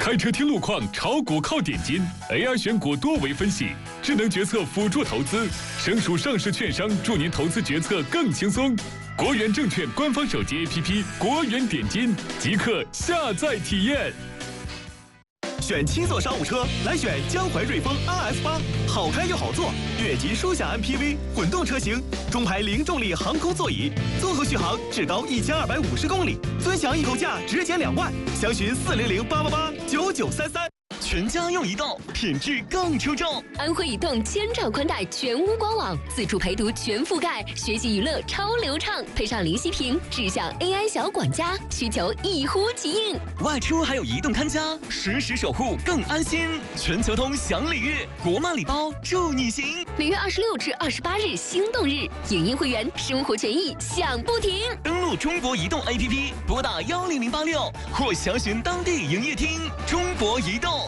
开车听路况，炒股靠点金 ，AI 选股多维分析，智能决策辅助投资，省属上市券商助您投资决策更轻松。国元证券官方手机 APP 国元点金，即刻下载体验。 选七座商务车，来选江淮瑞风 RS8，好开又好坐，越级舒享 MPV 混动车型，中排零重力航空座椅，综合续航至高1250公里，尊享易购价直减2万，详询400-888-9933。全家用移动，品质更出众。 安徽移动千兆宽带全屋官网，自助陪读全覆盖，学习娱乐超流畅，配上林息屏智享 AI 小管家，需求一呼即应。 外出还有移动看家，实时守护更安心。全球通享礼遇，国漫礼包助你行。 6月26至28日心动日，影音会员生活权益享不停。 登录中国移动 APP， 拨打10086或详询当地营业厅。中国移动。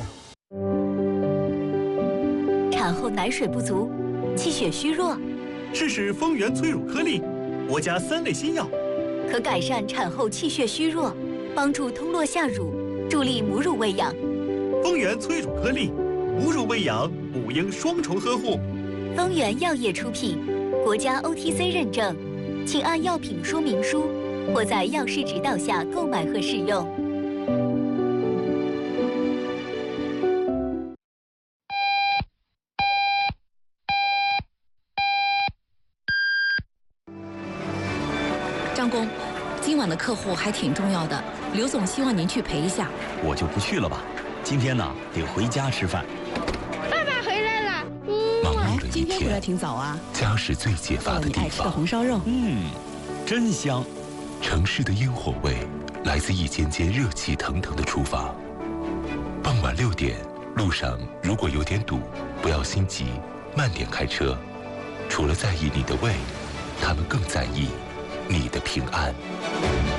产后奶水不足，气血虚弱， 试试丰源催乳颗粒，国家3类新药， 可改善产后气血虚弱，帮助通络下乳，助力母乳喂养。 丰源催乳颗粒，母乳喂养，母婴双重呵护。 丰源药业出品，国家 OTC 认证，请按药品说明书或在药师指导下购买和使用。 张工，今晚的客户还挺重要的，刘总希望您去陪一下。 我就不去了吧，今天呢得回家吃饭。 爸爸回来了。 忙碌着一今天回来天， 挺早啊。 家是最解乏的地做了你爱吃的方。 红烧肉。 真香。城市的烟火味来自一间间热气腾腾的厨房。傍晚6点，路上如果有点堵，不要心急，慢点开车。除了在意你的胃，他们更在意你的平安。